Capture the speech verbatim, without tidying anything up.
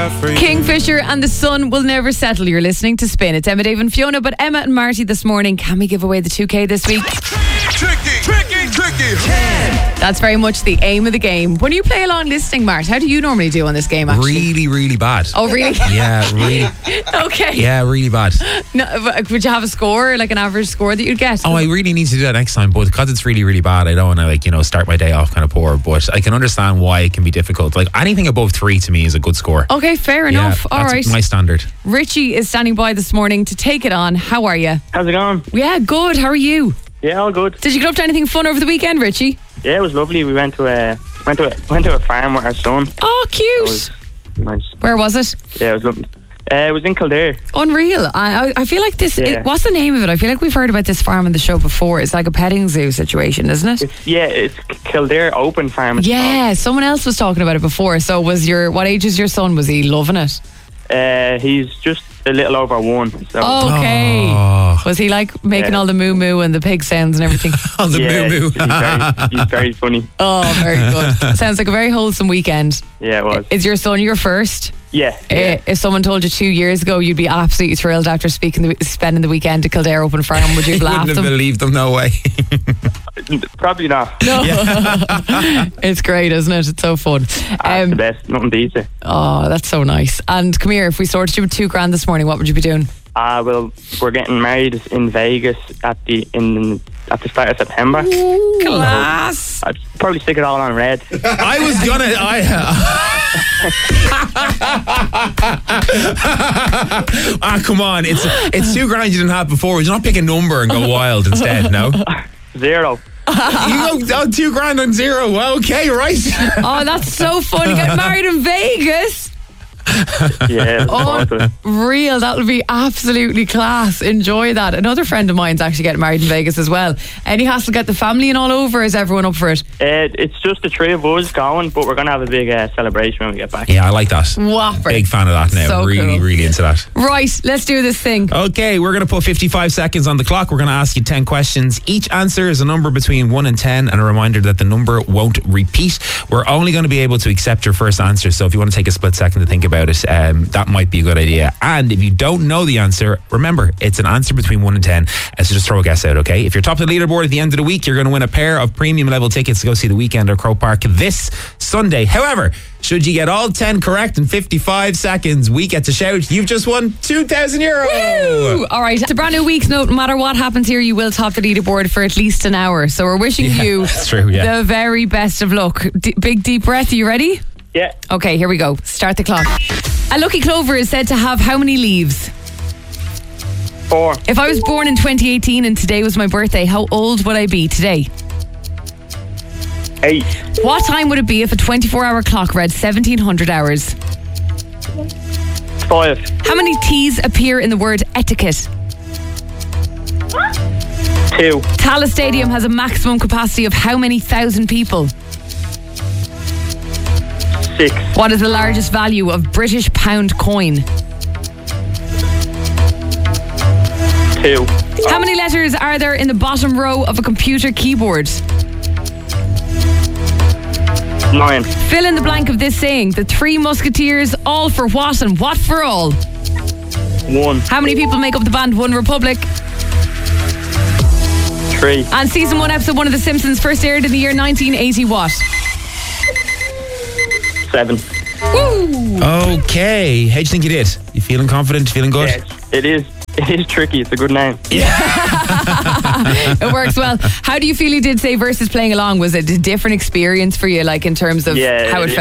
Kingfisher and the Sun Will Never Settle. You're listening to Spin. It's Emma, Dave and Fiona, but Emma and Marty this morning. Can we give away the two K this week? Tricky, tricky, tricky. ten. That's very much the aim of the game. When you play along listening, Mart, how do you normally do on this game, actually? Really, really bad. Oh, really? Yeah, really. Okay. Yeah, really bad. No, but would you have a score, like an average score that you'd get? Oh, I really need to do that next time, but because it's really, really bad, I don't want to, like, you know, start my day off kind of poor, but I can understand why it can be difficult. Like, anything above three to me is a good score. Okay, fair enough. Yeah, All that's right. my standard. Richie is standing by this morning to take it on. How are you? How's it going? Yeah, good. How are you? Yeah, all good. Did you get up to anything fun over the weekend, Richie? Yeah, it was lovely. We went to a went to a, went to a farm with our son. Oh, It cute. was nice. Where was it? Yeah, it was lovely. Uh, it was in Kildare. Unreal. I I, I feel like this. Yeah. It, what's the name of it? I feel like we've heard about this farm on the show before. It's like a petting zoo situation, isn't it? It's, yeah, it's Kildare Open Farm. it's Yeah, someone else was talking about it before. So was your what age is your son? Was he loving it? called. Uh, he's just a little over one. So. Okay. Oh. Was he like making Yeah. all the moo moo and the pig sounds and everything? Oh, the yeah, moo moo. He's very, he's very funny. Oh, very good. Sounds like a very wholesome weekend. Yeah, it was. Is your son your first? Yeah. Uh, yeah. if someone told you two years ago you'd be absolutely thrilled after speaking the, spending the weekend at Kildare Open Farm, would you have Wouldn't laughed have them? believed them, no way. Probably not. No. It's great, isn't it? It's so fun. That's the Um, best. Nothing beats it. oh, that's so nice. And come here, if we sorted you with two grand this morning, what would you be doing? Uh, well, we're getting married in Vegas at the in at the start of September. Class. I'd probably stick it all on red. I was gonna. I. Ah, come on! It's it's two grand you didn't have before. Would you not pick a number and go wild instead? No. Zero. You go oh, two grand on zero. Well, okay, right. Oh, that's so fun. You get married in Vegas. Yeah. Oh, Oh. real. That would be absolutely class. Enjoy that. Another friend of mine's actually getting married in Vegas as well. Any hassle get the family and all over? Is everyone up for it? Uh, it's just the three of us going, but we're going to have a big uh, celebration when we get back. Yeah, I like that. Whopper. Big fan of that now. So really, cool. really into that. Right, let's do this thing. Okay, we're going to put fifty-five seconds on the clock. We're going to ask you ten questions. Each answer is a number between one and ten, and a reminder that the number won't repeat. We're only going to be able to accept your first answer, so if you want to take a split second to think about it, um, that might be a good idea. And if you don't know the answer, remember, it's an answer between one and ten, uh, so just throw a guess out, okay? If you're top of the leaderboard at the end of the week, you're going to win a pair of premium level tickets to go see The Weeknd at Croke Park this Sunday. However, should you get all ten correct in fifty-five seconds, we get to shout, you've just won two thousand euro. Woo! All right, it's a brand new week's note. No matter what happens here, you will top the leaderboard for at least an hour. So we're wishing Yeah, you that's true, yeah. the very best of luck. D- big deep breath. Are you ready? Yeah. Okay, here we go. Start the clock. A lucky clover is said to have how many leaves? Four. If I was born in twenty eighteen and today was my birthday, how old would I be today? Eight. What time would it be if a twenty-four hour clock read seventeen hundred hours? Five. How many T's appear in the word etiquette? Two. Tallaght Stadium has a maximum capacity of how many thousand people? Six. What is the largest value of British pound coin? Two. How many letters are there in the bottom row of a computer keyboard? Nine. Fill in the blank of this saying. The Three Musketeers, all for what and what for all? One. How many people make up the band One Republic? Three. And season one, episode one of The Simpsons first aired in the year nineteen eighty what? Seven. Woo! Okay, how do you think you did? You feeling confident? Feeling good? Yeah, it is. It is tricky. It's a good name. It works well. How do you feel you did say versus playing along? Was it a different experience for you, like in terms of Yeah, how it it- felt?